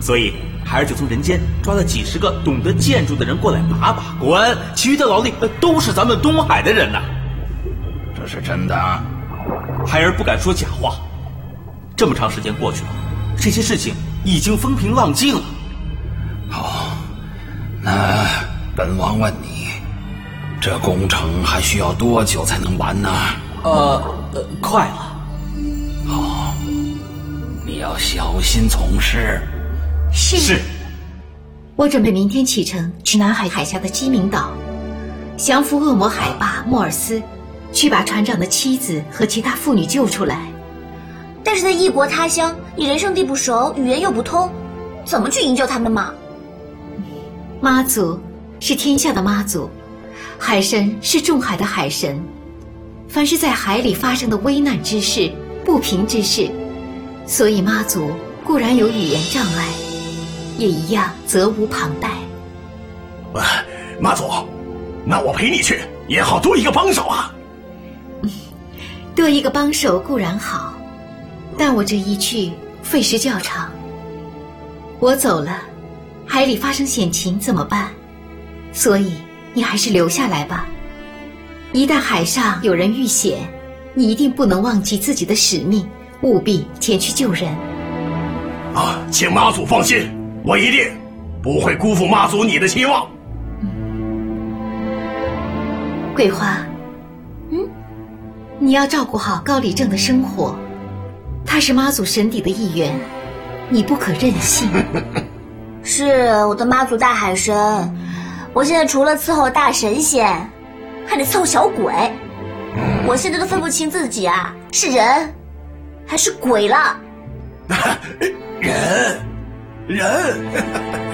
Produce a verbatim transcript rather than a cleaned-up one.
所以孩儿就从人间抓了几十个懂得建筑的人过来把把关，其余的劳力都是咱们东海的人呐。 这是真的？ 孩儿不敢说假话。这么长时间过去了，这些事情已经风平浪静了。 好，那本王问你，这工程还需要多久才能完呢？ 呃呃，快了。 好，你要小心从事。 是。 是。 我准备明天启程去南海海峡的鸡鸣岛，降服恶魔海霸莫尔斯，去把船长的妻子和其他妇女救出来。 但是在异国他乡，你人生地不熟，语言又不通，怎么去营救他们嘛？ 妈祖是天下的妈祖，海神是众海的海神。凡是在海里发生的危难之事、不平之事，所以妈祖固然有语言障碍，也一样责无旁贷。 啊，妈祖，那我陪你去，也好多一个帮手啊。 嗯，多一个帮手固然好，但我这一去费时较长。我走了，海里发生险情怎么办？所以你还是留下来吧。一旦海上有人遇险，你一定不能忘记自己的使命，务必前去救人。 啊，请妈祖放心，我一定不会辜负妈祖你的期望。 桂花，嗯，你要照顾好高礼正的生活，他是妈祖神邸的一员，你不可任性。 是我的妈祖大海神，我现在除了伺候大神仙，还得伺候小鬼，我现在都分不清自己啊是人还是鬼了。 人人